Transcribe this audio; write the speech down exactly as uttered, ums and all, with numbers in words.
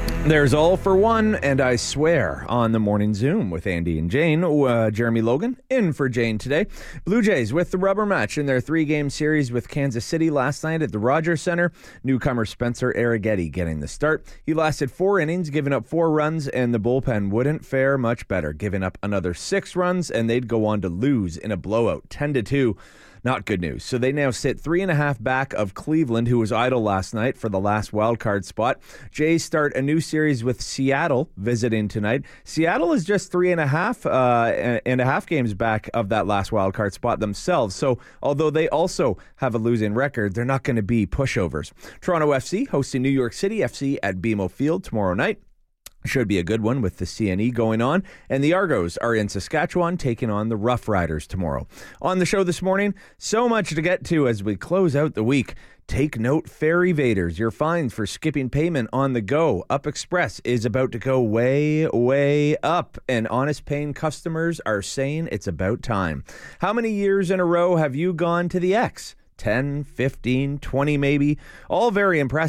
There's All for One, and I Swear on the Morning Zoom with Andy and Jane. Uh, Jeremy Logan in for Jane today. Blue Jays with the rubber match in their three-game series with Kansas City last night at the Rogers Center. Newcomer Spencer Arrighetti getting the start. He lasted four innings, giving up four runs, and the bullpen wouldn't fare much better, giving up another six runs, and they'd go on to lose in a blowout, ten to two. Not good news. So they now sit three and a half back of Cleveland, who was idle last night for the last wild card spot. Jays start a new series with Seattle visiting tonight. Seattle is just three and a half uh, and a half games back of that last wild card spot themselves. So although they also have a losing record, they're not going to be pushovers. Toronto F C hosting New York City F C at B M O Field tomorrow night. Should be a good one with the C N E going on. And the Argos are in Saskatchewan taking on the Rough Riders tomorrow. On the show this morning, so much to get to as we close out the week. Take note, fare evaders. Your fines for skipping payment on the go. Up Express is about to go way, way up. And honest paying customers are saying it's about time. How many years in a row have you gone to the X? ten, fifteen, twenty maybe. All very impressive.